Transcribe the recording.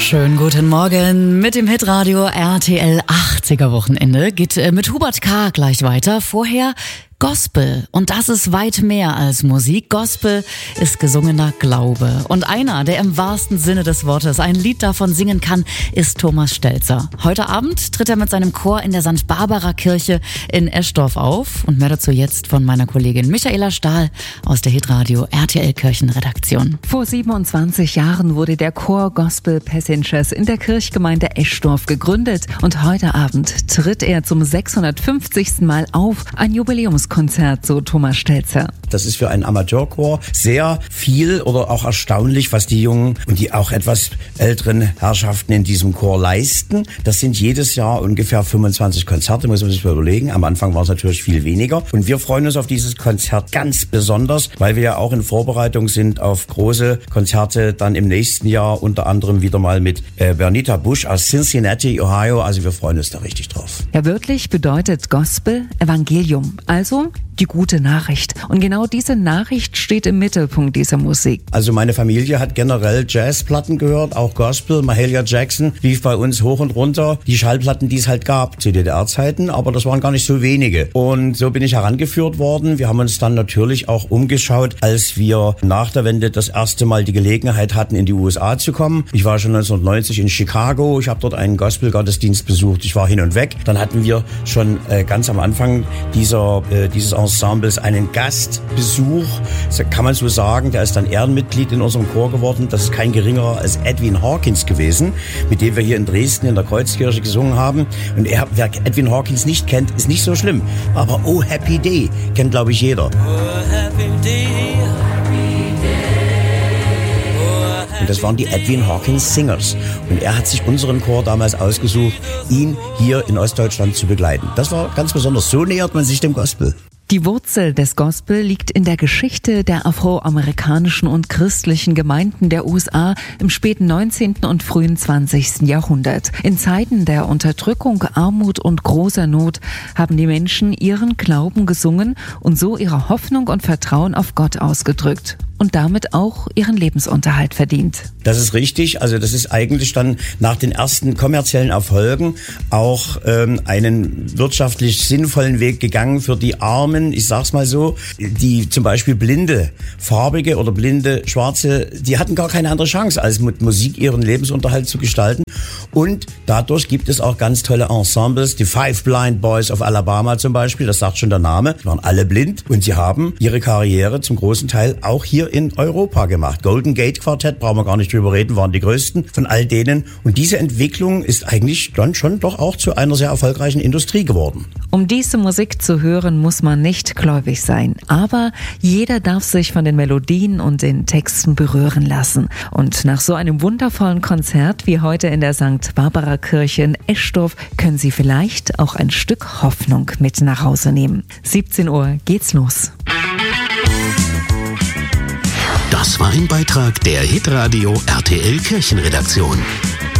Schönen guten Morgen mit dem Hitradio RTL 80er Wochenende. Geht mit Hubert K. gleich weiter. Vorher Gospel. Und das ist weit mehr als Musik. Gospel ist gesungener Glaube. Und einer, der im wahrsten Sinne des Wortes ein Lied davon singen kann, ist Thomas Stelzer. Heute Abend tritt er mit seinem Chor in der St. Barbara Kirche in Eschdorf auf. Und mehr dazu jetzt von meiner Kollegin Michaela Stahl aus der Hitradio RTL Kirchenredaktion. Vor 27 Jahren wurde der Chor Gospel Passengers in der Kirchgemeinde Eschdorf gegründet. Und heute Abend tritt er zum 650. Mal auf. Ein Jubiläumskonzert, so Thomas Stelzer. Das ist für einen Amateurchor sehr viel oder auch erstaunlich, was die jungen und die auch etwas älteren Herrschaften in diesem Chor leisten. Das sind jedes Jahr ungefähr 25 Konzerte, muss man sich mal überlegen. Am Anfang war es natürlich viel weniger. Und wir freuen uns auf dieses Konzert ganz besonders, weil wir ja auch in Vorbereitung sind auf große Konzerte dann im nächsten Jahr, unter anderem wieder mal mit Bernita Busch aus Cincinnati, Ohio. Also wir freuen uns da richtig drauf. Ja, wörtlich bedeutet Gospel Evangelium, also die gute Nachricht. Und genau diese Nachricht steht im Mittelpunkt dieser Musik. Also meine Familie hat generell Jazzplatten gehört, auch Gospel. Mahalia Jackson lief bei uns hoch und runter. Die Schallplatten, die es halt gab zu DDR-Zeiten, aber das waren gar nicht so wenige. Und so bin ich herangeführt worden. Wir haben uns dann natürlich auch umgeschaut, als wir nach der Wende das erste Mal die Gelegenheit hatten, in die USA zu kommen. Ich war schon 1990 in Chicago. Ich habe dort einen Gospel-Gottesdienst besucht. Ich war hin und weg. Dann hatten wir schon ganz am Anfang dieses Ensembles einen Gastbesuch, kann man so sagen, der ist dann Ehrenmitglied in unserem Chor geworden. Das ist kein geringerer als Edwin Hawkins gewesen, mit dem wir hier in Dresden in der Kreuzkirche gesungen haben. Und wer Edwin Hawkins nicht kennt, ist nicht so schlimm. Aber Oh Happy Day kennt, glaube ich, jeder. Oh Happy Day. Und das waren die Edwin Hawkins Singers. Und er hat sich unseren Chor damals ausgesucht, ihn hier in Ostdeutschland zu begleiten. Das war ganz besonders. So nähert man sich dem Gospel. Die Wurzel des Gospel liegt in der Geschichte der afroamerikanischen und christlichen Gemeinden der USA im späten 19. und frühen 20. Jahrhundert. In Zeiten der Unterdrückung, Armut und großer Not haben die Menschen ihren Glauben gesungen und so ihre Hoffnung und Vertrauen auf Gott ausgedrückt. Und damit auch ihren Lebensunterhalt verdient. Das ist richtig. Also das ist eigentlich dann nach den ersten kommerziellen Erfolgen auch einen wirtschaftlich sinnvollen Weg gegangen für die Armen, ich sag's mal so, die zum Beispiel blinde, farbige oder blinde, schwarze, die hatten gar keine andere Chance, als mit Musik ihren Lebensunterhalt zu gestalten. Und dadurch gibt es auch ganz tolle Ensembles, die Five Blind Boys of Alabama zum Beispiel, das sagt schon der Name, die waren alle blind und sie haben ihre Karriere zum großen Teil auch hier in Europa gemacht. Golden Gate Quartett, brauchen wir gar nicht drüber reden, waren die größten von all denen. Und diese Entwicklung ist eigentlich dann schon doch auch zu einer sehr erfolgreichen Industrie geworden. Um diese Musik zu hören, muss man nicht gläubig sein. Aber jeder darf sich von den Melodien und den Texten berühren lassen. Und nach so einem wundervollen Konzert wie heute in der St. Barbara Kirche in Eschdorf können Sie vielleicht auch ein Stück Hoffnung mit nach Hause nehmen. 17 Uhr geht's los. Das war ein Beitrag der Hitradio RTL Kirchenredaktion.